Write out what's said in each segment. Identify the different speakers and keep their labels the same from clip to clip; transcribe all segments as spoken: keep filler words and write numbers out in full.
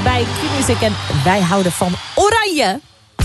Speaker 1: bij Q-Music en wij houden van oranje.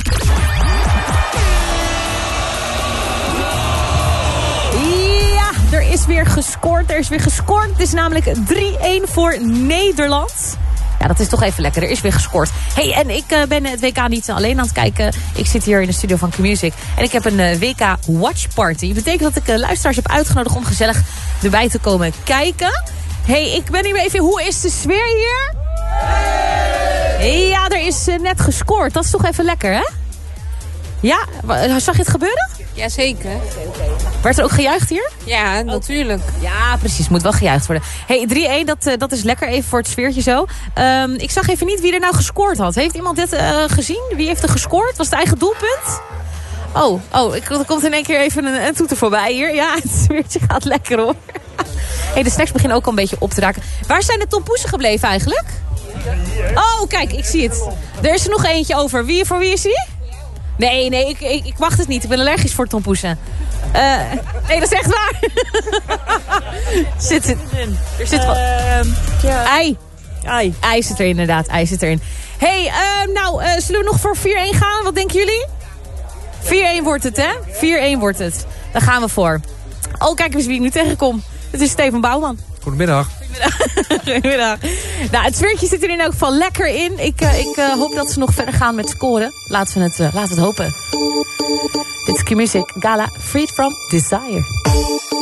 Speaker 1: Ja, er is weer gescoord. Er is weer gescoord. Het is namelijk drie-een voor Nederland. Ja, dat is toch even lekker. Er is weer gescoord. Hey, en ik uh, ben het W K niet alleen aan het kijken. Ik zit hier in de studio van Q-Music. En ik heb een uh, W K Watch Party. Dat betekent dat ik uh, luisteraars heb uitgenodigd om gezellig erbij te komen kijken. Hey, ik ben hier even. Hoe is de sfeer hier? Hey! Ja, er is uh, net gescoord. Dat is toch even lekker, hè? Ja, zag je het gebeuren?
Speaker 2: Jazeker.
Speaker 1: Werd er ook gejuicht hier?
Speaker 2: Ja, natuurlijk.
Speaker 1: Ja, precies. Moet wel gejuicht worden. Hey, drie-een, dat, uh, dat is lekker even voor het sfeertje zo. Um, ik zag even niet wie er nou gescoord had. Heeft iemand dit uh, gezien? Wie heeft er gescoord? Was het eigen doelpunt? Oh, oh ik, er komt in één keer even een, een toeter voorbij hier. Ja, het sfeertje gaat lekker hoor. Hey, de snacks beginnen ook al een beetje op te raken. Waar zijn de tompoesen gebleven eigenlijk? Oh, kijk, ik zie het. Er is er nog eentje over. Wie, voor wie is die? Nee, nee, ik, ik, ik wacht het niet. Ik ben allergisch voor tompoesen. Uh, nee, dat is echt waar. zit het erin? Er zit wat. Uh, ja. Ei. Ei. Ei zit erin, inderdaad. Ei zit erin. Hey, uh, nou, uh, zullen we nog voor vier-een gaan? Wat denken jullie? vier-een wordt het, hè? vier-een wordt het. Daar gaan we voor. Oh, kijk eens wie ik nu tegenkom. Het is Steven Bouwman.
Speaker 3: Goedemiddag.
Speaker 1: Goedemiddag. Nou, het sfeertje zit er in elk geval lekker in. Ik, uh, ik uh, hoop dat ze nog verder gaan met scoren. Laten we het, uh, laten we het hopen. Dit is Q-Music Gala Freed from Desire.